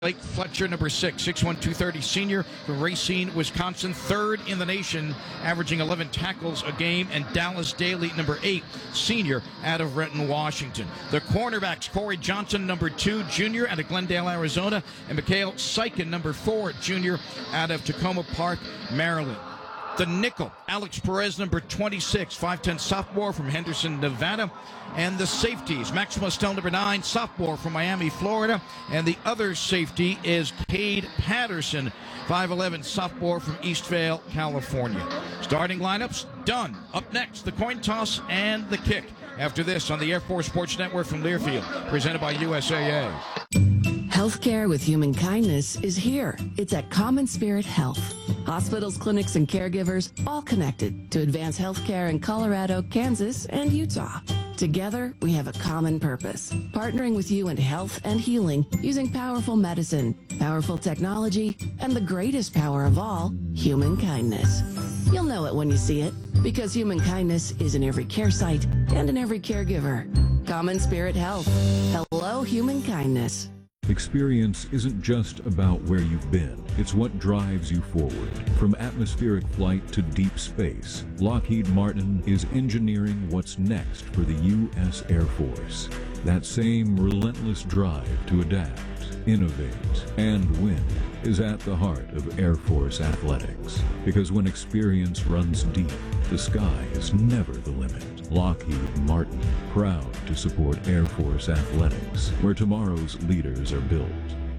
Blake Fletcher, number 6, 6'1", 230 senior from Racine, Wisconsin, third in the nation, averaging 11 tackles a game. And Dallas Daly, number 8, senior out of Renton, Washington. The cornerbacks, Corey Johnson, number 2, junior out of Glendale, Arizona, and Mikhail Sykin, number 4, junior out of Tacoma Park, Maryland. The nickel, Alex Perez, number 26, 5'10", sophomore from Henderson, Nevada. And the safeties, Maximo Estelle, number 9, sophomore from Miami, Florida. And the other safety is Cade Patterson, 5'11", sophomore from Eastvale, California. Starting lineups done. Up next, the coin toss and the kick. After this on the Air Force Sports Network from Learfield, presented by USAA. Healthcare with human kindness is here. It's at Common Spirit Health. Hospitals, clinics, and caregivers all connected to advance healthcare in Colorado, Kansas, and Utah. Together, we have a common purpose, partnering with you in health and healing using powerful medicine, powerful technology, and the greatest power of all, human kindness. You'll know it when you see it, because human kindness is in every care site and in every caregiver. Common Spirit Health. Hello, human kindness. Experience isn't just about where you've been, it's what drives you forward. From atmospheric flight to deep space, Lockheed Martin is engineering what's next for the U.S. Air Force. That same relentless drive to adapt, innovate, and win is at the heart of Air Force athletics. Because when experience runs deep, the sky is never the limit. Lockheed Martin, proud to support Air Force athletics, where tomorrow's leaders are built.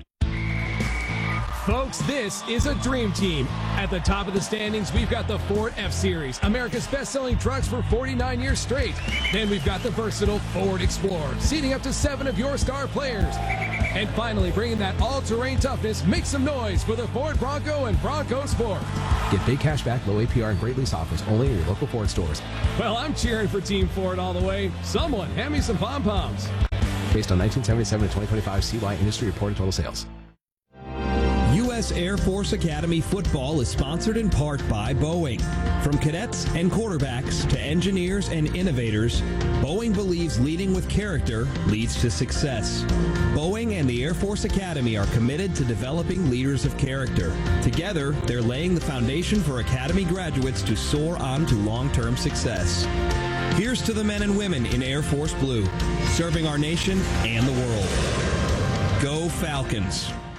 Folks, this is a dream team. At the top of the standings, we've got the Ford F-Series, America's best-selling trucks for 49 years straight. Then we've got the versatile Ford Explorer, seating up to 7 of your star players. And finally, bringing that all-terrain toughness, make some noise for the Ford Bronco and Bronco Sport. Get big cash back, low APR, and great lease offers only in your local Ford stores. Well, I'm cheering for Team Ford all the way. Someone hand me some pom-poms. Based on 1977 to 2025 CY industry reported total sales. U.S. Air Force Academy football is sponsored in part by Boeing. From cadets and quarterbacks to engineers and innovators, Boeing believes leading with character leads to success. Boeing and the Air Force Academy are committed to developing leaders of character. Together, they're laying the foundation for Academy graduates to soar on to long-term success. Here's to the men and women in Air Force Blue, serving our nation and the world. Go Falcons!